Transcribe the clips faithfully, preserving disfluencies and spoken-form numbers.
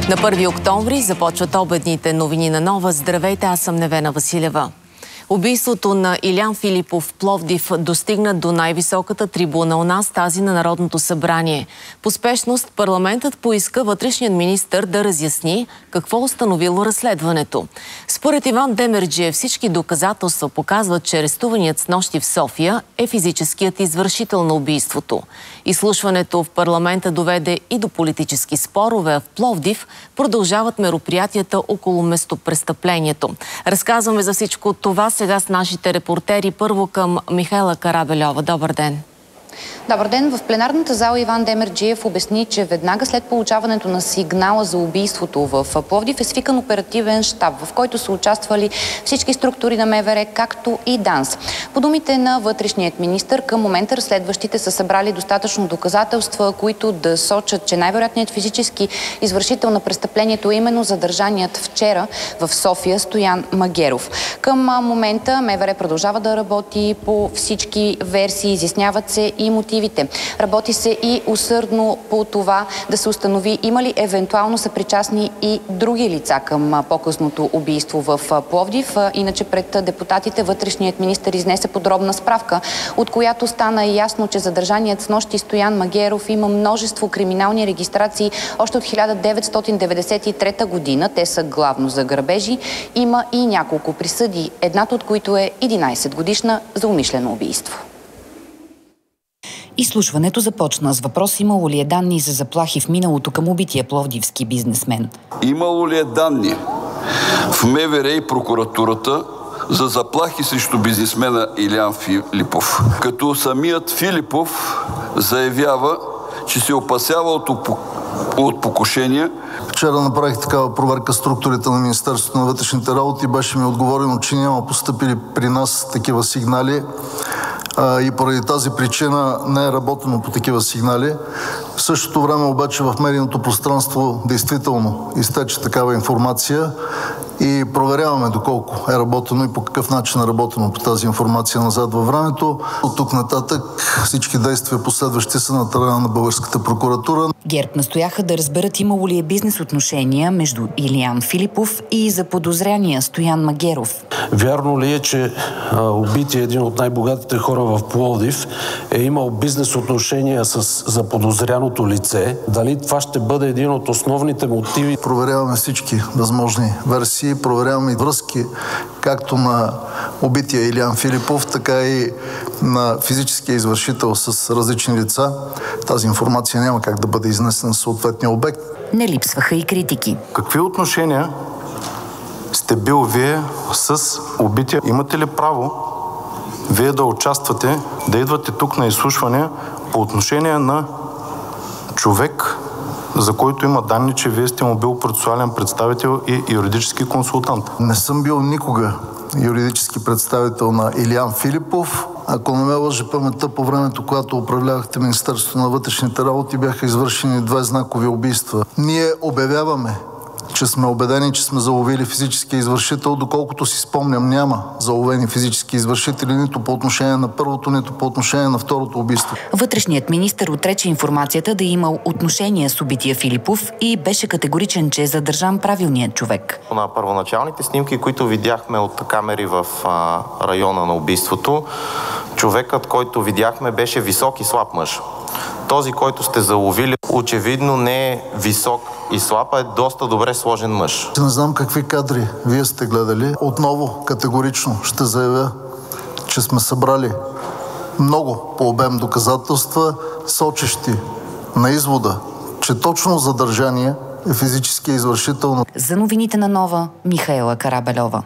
На първи октомври започват обедните новини на Нова. Здравейте, аз съм Невена Василева. Убийството на Илян Филипов в Пловдив достигна до най-високата трибуна у нас, тази на Народното събрание. По спешност парламентът поиска вътрешният министър да разясни какво установило разследването. Според Иван Демерджиев всички доказателства показват, че арестуваният снощи в София е физическият извършител на убийството. Изслушването в парламента доведе и до политически спорове. В Пловдив продължават мероприятията около местопрестъплението. Разказваме за всичко това сега с нашите репортери. Първо към Михайла Карабельова. Добър ден! Добър ден! В пленарната зала Иван Демерджиев обясни, че веднага след получаването на сигнала за убийството в Пловдив е свикан оперативен щаб, в който са участвали всички структури на МВР, както и ДАНС. По думите на вътрешният министър, към момента разследващите са събрали достатъчно доказателства, които да сочат, че най-вероятният физически извършител на престъплението е именно задържаният вчера в София Стоян Магеров. Към момента МВР продължава да работи по всички версии, изясняват се и мотивите. Работи се и усърдно по това да се установи има ли евентуално са причастни и други лица към по-късното убийство в Пловдив. Иначе пред депутатите вътрешният министър изнесе подробна справка, от която стана ясно, че задържаният снощи Стоян Магеров има множество криминални регистрации още от хиляда деветстотин деветдесет и трета година. Те са главно за грабежи. Има и няколко присъди, едната от които е единайсет годишна за умишлено убийство. Изслушването започна с въпрос: имало ли е данни за заплахи в миналото към убития пловдивски бизнесмен? Имало ли е данни в МВР и прокуратурата за заплахи срещу бизнесмена Илян Филипов? Като самият Филипов заявява, че се опасява от, от покушения. Вчера направих такава проверка в структурите на Министерството на вътрешните работи и беше ми отговорено, че няма постъпили при нас такива сигнали. И поради тази причина не е работено по такива сигнали. В същото време обаче в медийното пространство действително изтече такава информация и проверяваме доколко е работено и по какъв начин е работено по тази информация назад във времето. От тук нататък всички действия последващи са на терена на българската прокуратура. ГЕРБ настояха да разберат имало ли е бизнес отношения между Илян Филипов и заподозряния Стоян Магеров. Вярно ли е, че а, убития един от най-богатите хора в Пловдив е имал бизнес отношения с заподозряното лице? Дали това ще бъде един от основните мотиви? Проверяваме всички възможни версии, проверяваме и връзки както на убития Илян Филипов, така и на физическия извършител с различни лица. Тази информация няма как да бъде изнесена в съответния обект. Не липсваха и критики. Какви отношения сте бил вие с убития? Имате ли право вие да участвате, да идвате тук на изслушване по отношение на човек, за който има данни, че вие сте му бил процесуален представител и юридически консултант? Не съм бил никога юридически представител на Илян Филипов. Ако не ме лъже паметта, по времето, когато управлявахте Министерството на вътрешните работи, бяха извършени две знакови убийства. Ние обявяваме, че сме убедени, че сме заловили физически извършител. Доколкото си спомням, няма заловени физически извършители нито по отношение на първото, нито по отношение на второто убийство. Вътрешният министър отрече информацията да е имал отношение с убития Филипов и беше категоричен, че е задържан правилният човек. На първоначалните снимки, които видяхме от камери в а, района на убийството, човекът, който видяхме, беше висок и слаб мъж. Този, който сте заловили, очевидно не е висок и слаб, а е доста добре сложен мъж. Не знам какви кадри вие сте гледали. Отново категорично ще заявя, че сме събрали много по обем доказателства, сочещи на извода, че точно задържание е физически извършител. За новините на Нова, Михайла Карабельова.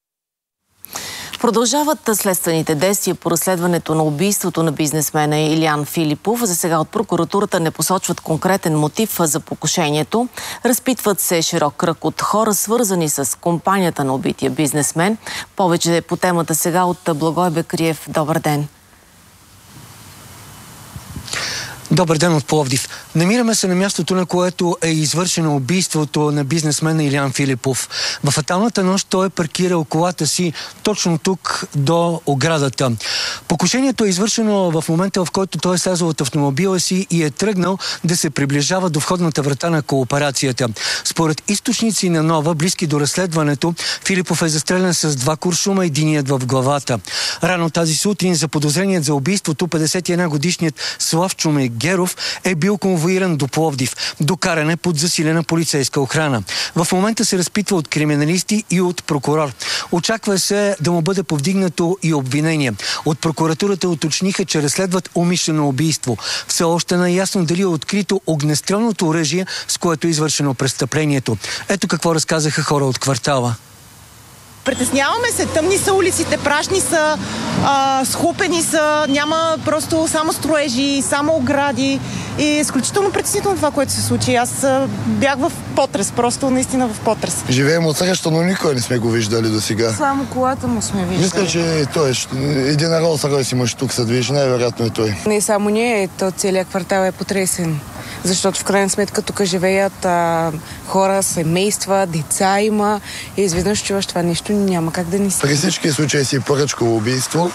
Продължават следствените действия по разследването на убийството на бизнесмена Илян Филипов. За сега от прокуратурата не посочват конкретен мотив за покушението. Разпитват се широк кръг от хора, свързани с компанията на убития бизнесмен. Повече по темата сега от Благой Бекриев. Добър ден! Добър ден от Пловдив. Намираме се на мястото, на което е извършено убийството на бизнесмена Илиян Филипов. В фаталната нощ той е паркирал колата си точно тук до оградата. Покушението е извършено в момента, в който той е слязъл от автомобила си и е тръгнал да се приближава до входната врата на кооперацията. Според източници на Нова, близки до разследването, Филипов е застрелян с два куршума, единият в главата. Рано тази сутрин заподозреният за убийството петдесет и една годишният Славчо Мегеров е бил конвоиран до Пловдив, докаране под засилена полицейска охрана. В момента се разпитва от криминалисти и от прокурор. Очаква се да му бъде повдигнато и обвинение. От прокуратурата уточниха, че разследват умишлено убийство. Все още не е ясно дали е открито огнестрелното оръжие, с което е извършено престъплението. Ето какво разказаха хора от квартала. Притесняваме се, тъмни са улиците, прашни са, а, схлупени са, няма просто само строежи, само огради и е изключително притеснително това, което се случи. Аз а, бях в потрес, просто наистина в потрес. Живеем от среща, но никой не сме го виждали до сега. Само колата му сме виждали. Мисля, че той един Ролс Ройс имаш тук се движи, най-вероятно е той. Не само ние, то целият квартал е потресен. Защото в крайна сметка тук живеят а, хора, семейства, деца има и изведнъж чуваш това нещо, няма как да ни се. При всички случаи си поръчково убийство.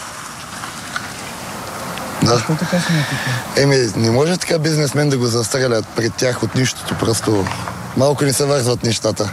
Да. Еми, не може така бизнесмен да го застрелят пред тях от нищото, просто малко не се вързват нещата.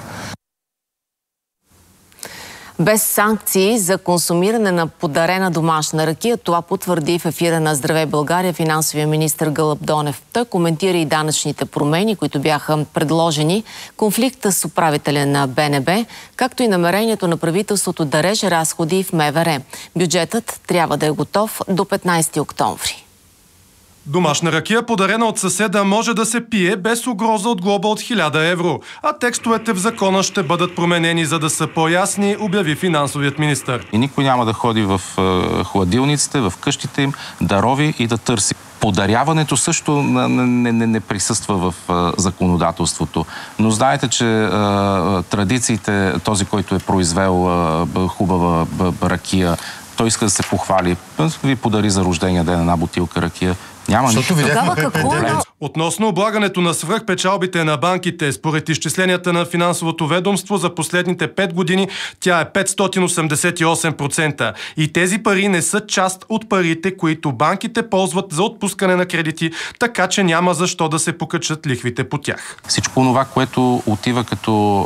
Без санкции за консумиране на подарена домашна ракия, това потвърди в ефира на Здравей България финансовия министър Гълъб Донев. Той коментира и данъчните промени, които бяха предложени, конфликта с управителя на Б Н Б, както и намерението на правителството да реже разходи в М В Р. Бюджетът трябва да е готов до петнайсети октомври. Домашна ракия, подарена от съседа, може да се пие без угроза от глоба от хиляда евро. А текстовете в закона ще бъдат променени, за да са по-ясни, обяви финансовият министър. И никой няма да ходи в е, хладилниците, в къщите им, да рови и да търси. Подаряването също не, не, не, не присъства в е, законодателството. Но знаете, че е, традициите, този, който е произвел е, хубава е, ракия, той иска да се похвали. Ви подари за рождения ден една бутилка ракия. Няма нищо. Относно облагането на свръхпечалбите на банките, според изчисленията на финансовото ведомство за последните пет години, тя е петстотин осемдесет и осем процента. И тези пари не са част от парите, които банките ползват за отпускане на кредити, така че няма защо да се покачат лихвите по тях. Всичко това, което отива като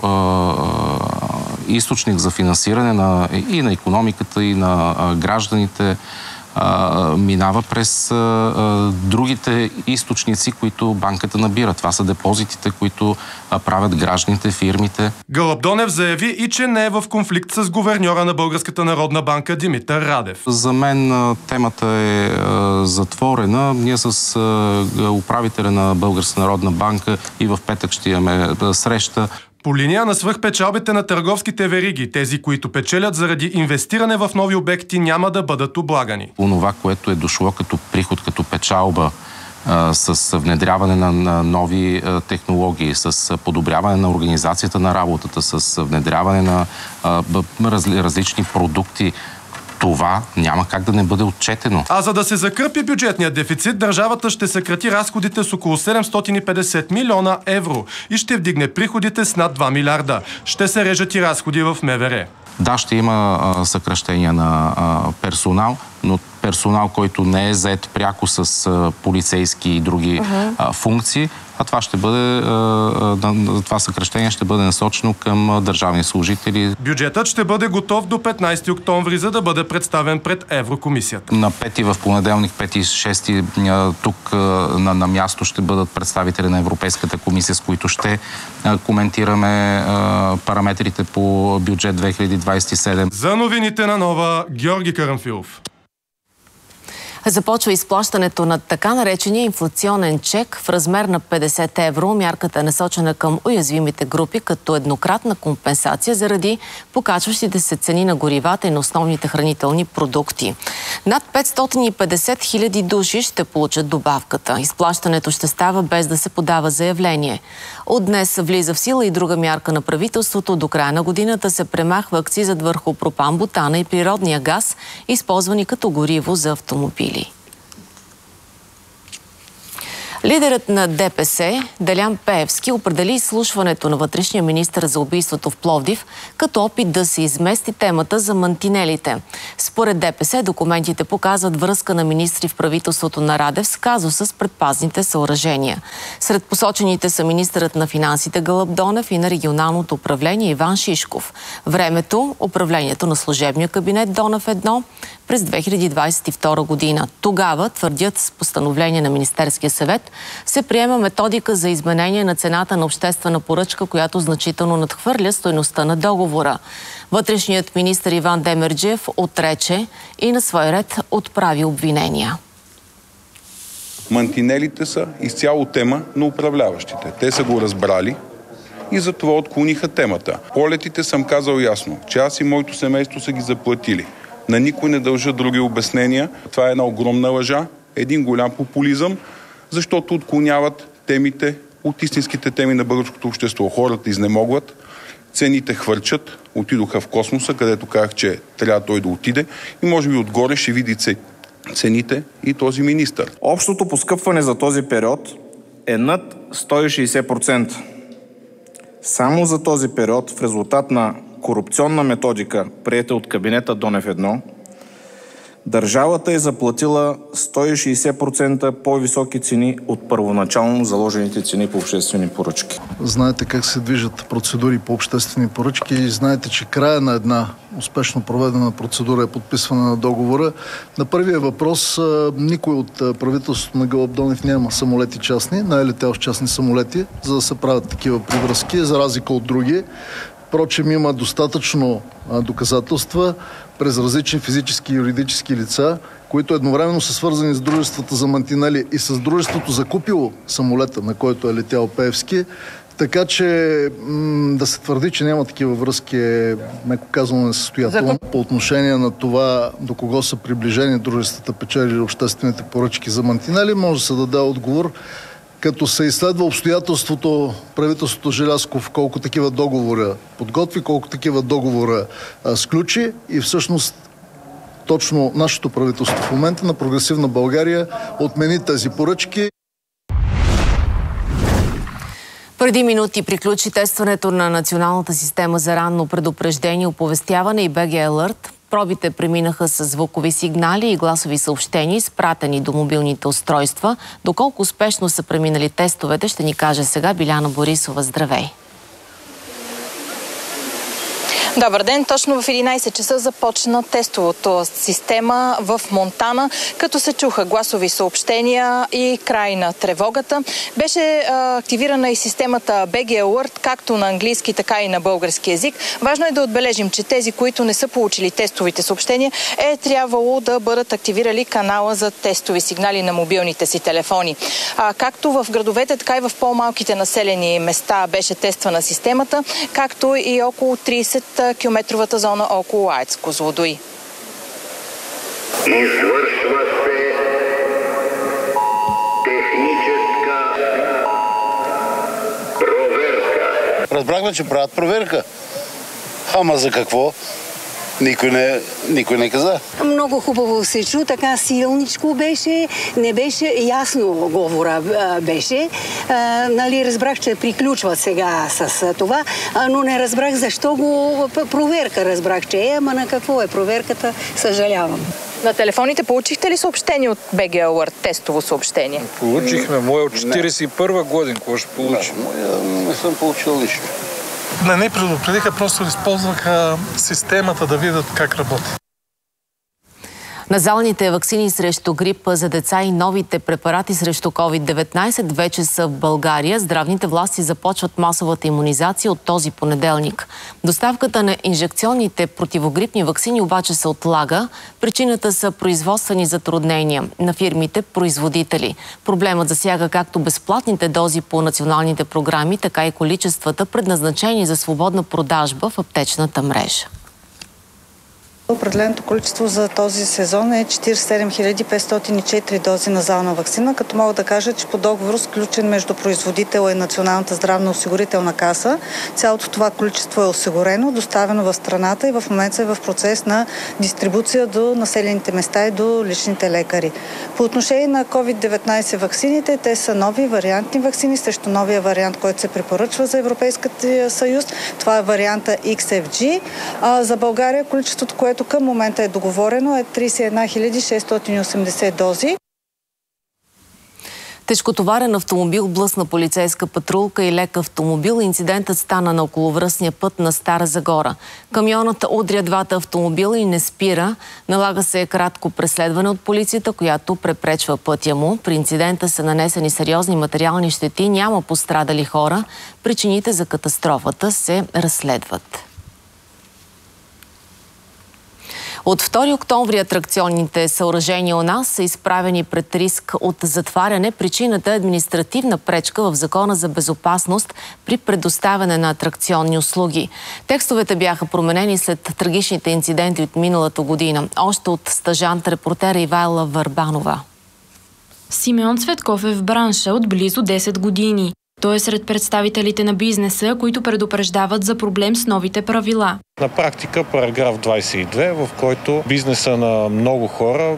е, източник за финансиране на, и на икономиката, и на е, гражданите, Uh, минава през uh, uh, другите източници, които банката набира. Това са депозитите, които uh, правят гражданите, фирмите. Гълъб Донев заяви и, че не е в конфликт с гуверньора на Българската народна банка Димитър Радев. За мен uh, темата е uh, затворена. Ние с uh, управителя на Българската народна банка и в петък ще имаме uh, среща. По линия на свръхпечалбите на търговските вериги, тези, които печелят заради инвестиране в нови обекти, няма да бъдат облагани. Онова, което е дошло като приход, като печалба, а, с внедряване на, на нови а, технологии, с подобряване на организацията на работата, с внедряване на а, разли, различни продукти, това няма как да не бъде отчетено. А за да се закърпи бюджетният дефицит, държавата ще съкрати разходите с около седемстотин и петдесет милиона евро и ще вдигне приходите с над два милиарда. Ще се режат и разходи в М В Р. Да, ще има а, съкращения на а, персонал, но персонал, който не е зает пряко с а, полицейски и други uh-huh. а, функции, а това ще бъде, а, а, това съкращение ще бъде насочено към а, държавни служители. Бюджетът ще бъде готов до петнайсети октомври, за да бъде представен пред Еврокомисията. На пети в понеделник, пети и шести тук а, на, на място ще бъдат представители на Европейската комисия, с които ще а, коментираме а, параметрите по бюджет две хиляди двайсет и седем. За новините на Нова, Георги Карамфилов. Започва изплащането на така наречения инфлационен чек в размер на петдесет евро. Мярката е насочена към уязвимите групи като еднократна компенсация заради покачващите се цени на горивата и на основните хранителни продукти. Над петстотин и петдесет хиляди души ще получат добавката. Изплащането ще става без да се подава заявление. От днес влиза в сила и друга мярка на правителството. До края на годината се премахва акцизът върху пропан, бутана и природния газ, използвани като гориво за автомобили. Лидерът на ДПС, Делян Пеевски, определи изслушването на вътрешния министър за убийството в Пловдив като опит да се измести темата за мантинелите. Според ДПС, документите показват връзка на министри в правителството на Радев с казуса с предпазните съоръжения. Сред посочените са министърът на финансите Гълъб Донев и на регионалното управление Иван Шишков. Времето, управлението на служебния кабинет Донев едно през две хиляди двадесет и втора година. Тогава, твърдят с постановление на Министерския съвет, се приема методика за изменение на цената на обществена поръчка, която значително надхвърля стойността на договора. Вътрешният министър Иван Демерджиев отрече и на свой ред отправи обвинения. Мантинелите са изцяло тема на управляващите. Те са го разбрали и затова отклониха темата. Полетите съм казал ясно, че аз и моето семейство са ги заплатили. На никой не дължа други обяснения. Това е една огромна лъжа, един голям популизъм, защото отклоняват темите от истинските теми на българското общество. Хората изнемогват, цените хвърчат, отидоха в космоса, където казах, че трябва той да отиде и може би отгоре ще види цените и този министър. Общото поскъпване за този период е над сто и шейсет процента. Само за този период в резултат на корупционна методика, приета от кабинета Донев едно, държавата е заплатила сто и шейсет процента по-високи цени от първоначално заложените цени по обществени поръчки. Знаете как се движат процедури по обществени поръчки и знаете, че края на една успешно проведена процедура е подписване на договора. На първия въпрос никой от правителството на Гълъб Донев няма самолети частни, не е летял с частни самолети, за да се правят такива привръзки, за разлика от други. Впрочем, има достатъчно а, доказателства през различни физически и юридически лица, които едновременно са свързани с дружествата за мантинели и с дружеството закупило самолета, на който е летял Пеевски. Така че м- да се твърди, че няма такива връзки е, меко казано, несъстоятелно. По отношение на това до кого са приближени дружествата, печели обществените поръчки за мантинели, може да се даде отговор, като се изследва обстоятелството правителството Желязков колко такива договора подготви, колко такива договора а, сключи и всъщност точно нашето правителство в момента на Прогресивна България отмени тези поръчки. Преди минути приключи тестването на Националната система за ранно предупреждение, оповестяване и БГ Алърт. Пробите преминаха с звукови сигнали и гласови съобщения, изпратени до мобилните устройства. Доколко успешно са преминали тестовете, ще ни каже сега Биляна Борисова. Здравей! Добър ден! Точно в единадесет часа започна тестовата система в Монтана, като се чуха гласови съобщения и край на тревогата. Беше а, активирана и системата БГ Alert, както на английски, така и на български език. Важно е да отбележим, че тези, които не са получили тестовите съобщения, е трябвало да бъдат активирали канала за тестови сигнали на мобилните си телефони. А, както в градовете, така и в по-малките населени места беше тествана системата, както и около тридесет километровата зона около АЕЦ Козлодуй. Извършва се техническа проверка. Разбрахме, че правят проверка. Ама за какво? Никой не, никой не каза. Много хубаво се чу, така силничко беше, не беше ясно говора беше. А, нали, разбрах, че приключва сега с това, а, но не разбрах защо го проверка. Разбрах, че е, ама на какво е проверката, съжалявам. На телефоните получихте ли съобщение от БГ Alert, тестово съобщение? Получихме. Моя от четиридесет и първа година, какво ще получи? Да, не съм получил нищо. Не, не предупредиха, просто използваха системата да видят как работи. Назалните ваксини срещу грип за деца и новите препарати срещу ковид деветнадесет вече са в България. Здравните власти започват масовата имунизация от този понеделник. Доставката на инжекционните противогрипни ваксини обаче се отлага. Причината са производствени затруднения на фирмите-производители. Проблемът засяга както безплатните дози по националните програми, така и количествата, предназначени за свободна продажба в аптечната мрежа. Определеното количество за този сезон е четиридесет и седем хиляди петстотин и четири дози назална ваксина, като мога да кажа, че по договор, сключен между производителя и Националната здравноосигурителна каса, цялото това количество е осигурено, доставено в страната и в момента е в процес на дистрибуция до населените места и до личните лекари. По отношение на ковид деветнайсет ваксините, те са нови вариантни ваксини срещу новия вариант, който се препоръчва за Европейския съюз. Това е варианта Икс Еф Джи. А за България количеството, което към момента е договорено, е тридесет и една хиляди шестстотин и осемдесет дози. Тежкотоварен автомобил блъсна полицейска патрулка и лек автомобил. Инцидентът стана на околовръстния път на Стара Загора. Камионът удря двата автомобила и не спира. Налага се кратко преследване от полицията, която препречва пътя му. При инцидента са нанесени сериозни материални щети. Няма пострадали хора. Причините за катастрофата се разследват. От втори октомври атракционните съоръжения у нас са изправени пред риск от затваряне. Причината е административна пречка в Закона за безопасност при предоставяне на атракционни услуги. Текстовете бяха променени след трагичните инциденти от миналата година. Още от стажант-репортера Ивайла Върбанова. Симеон Цветков е в бранша от близо десет години. Той е сред представителите на бизнеса, които предупреждават за проблем с новите правила. На практика параграф двайсет и две, в който бизнеса на много хора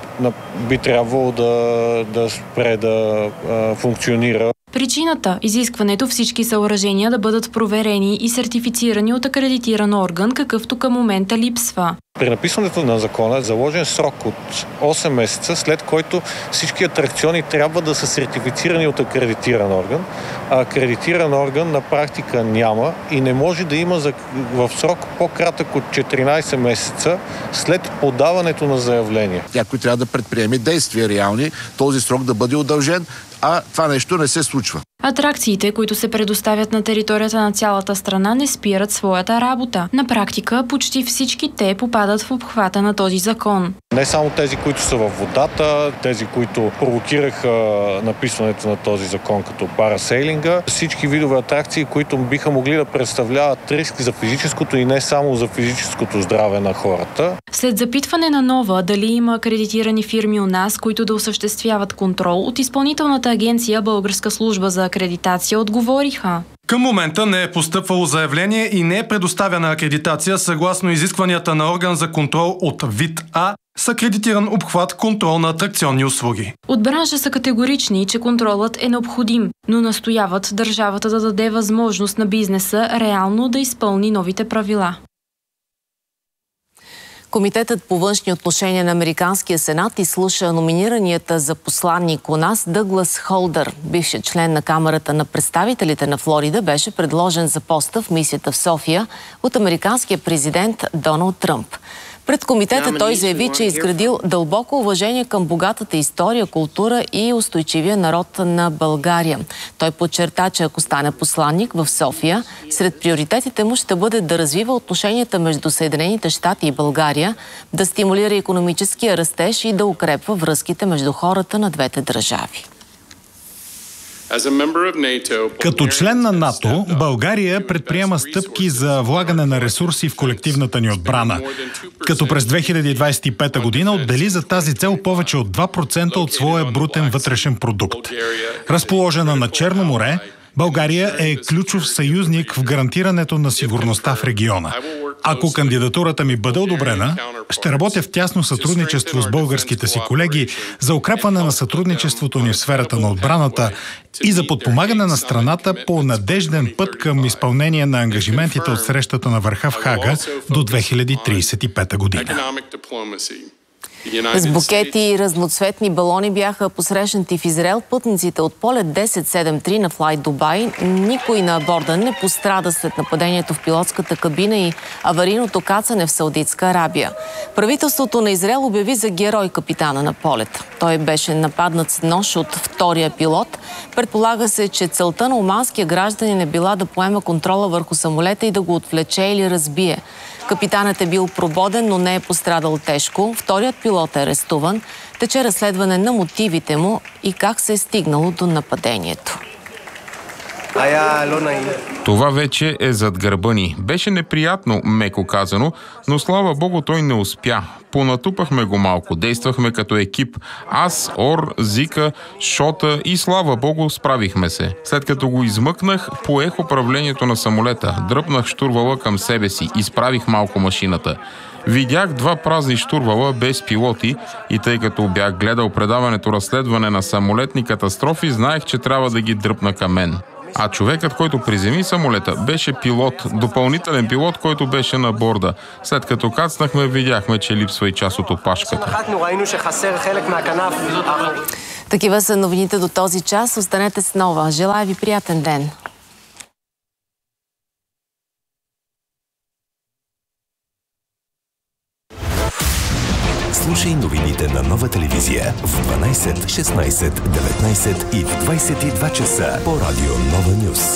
би трябвало да, да спре да а, функционира. Причината – изискването всички съоръжения да бъдат проверени и сертифицирани от акредитиран орган, какъвто към момента липсва. При написването на закона е заложен срок от осем месеца, след който всички атракциони трябва да са сертифицирани от акредитиран орган, а акредитиран орган на практика няма и не може да има в срок по-кратък от четиринайсет месеца след подаването на заявление. Някой трябва да предприеме действия реални, този срок да бъде удължен, а това нещо не се случва. Атракциите, които се предоставят на територията на цялата страна, не спират своята работа. На практика почти всички те попадат в обхвата на този закон. Не само тези, които са във водата, тези, които провокираха написването на този закон, като парасейлинга, всички видове атракции, които биха могли да представляват риск за физическото и не само за физическото здраве на хората. След запитване на Нова дали има акредитирани фирми у нас, които да осъществяват контрол, от Изпълнителната агенция Българска служба за акредитация отговориха. Към момента не е постъпвало заявление и не е предоставена акредитация съгласно изискванията на орган за контрол от вид А с акредитиран обхват контрол на атракционни услуги. От бранша са категорични, че контролът е необходим, но настояват държавата да даде възможност на бизнеса реално да изпълни новите правила. Комитетът по външни отношения на Американския сенат изслуша номиниранията за посланник у нас Дъглас Холдър. Бившият член на Камарата на представителите на Флорида беше предложен за поста в мисията в София от американския президент Доналд Тръмп. Пред комитета той заяви, че е изградил дълбоко уважение към богатата история, култура и устойчивия народ на България. Той подчерта, че ако стане посланник в София, сред приоритетите му ще бъде да развива отношенията между Съединените щати и България, да стимулира икономическия растеж и да укрепва връзките между хората на двете държави. Като член на НАТО, България предприема стъпки за влагане на ресурси в колективната ни отбрана, като през две хиляди двайсет и пета година отдели за тази цел повече от два процента от своя брутен вътрешен продукт. Разположена на Черно море, България е ключов съюзник в гарантирането на сигурността в региона. Ако кандидатурата ми бъде одобрена, ще работя в тясно сътрудничество с българските си колеги за укрепване на сътрудничеството ни в сферата на отбраната и за подпомагане на страната по надежден път към изпълнение на ангажиментите от срещата на върха в Хага до две хиляди трийсет и пета година. С букети и разноцветни балони бяха посрещнати в Израел пътниците от полет десет седемдесет и три на Flight Dubai. Никой на борда не пострада след нападението в пилотската кабина и аварийното кацане в Саудитска Арабия. Правителството на Израел обяви за герой капитана на полет. Той беше нападнат с нож от втория пилот. Предполага се, че целта на оманския гражданин е била да поема контрола върху самолета и да го отвлече или разбие. Капитанът е бил прободен, но не е пострадал тежко. Вторият пилот е арестуван. Тече разследване на мотивите му и как се е стигнало до нападението. Това вече е зад гърба ни. Беше неприятно, меко казано, но слава богу той не успя. Понатупахме го малко, действахме като екип. Аз, Ор, Зика, Шота и слава богу справихме се. След като го измъкнах, поех управлението на самолета, дръпнах щурвала към себе си, изправих малко машината. Видях два празни щурвала без пилоти и тъй като бях гледал предаването разследване на самолетни катастрофи, знаех, че трябва да ги дръпна към мен. А човекът, който приземи самолета, беше пилот, допълнителен пилот, който беше на борда. След като кацнахме, видяхме, че липсва и част от опашката. Такива са новините до този час. Останете с нова. Желая ви приятен ден. Слушай новините на Нова телевизия в дванайсет, шестнайсет, деветнайсет и в двайсет и два часа по радио Нова Нюз.